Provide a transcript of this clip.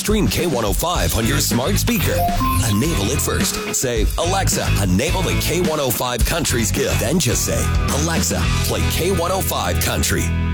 Stream K105 on your smart speaker. Enable it first. Say, Alexa, enable the K105 Country's gift. Then just say, Alexa, play K105 Country.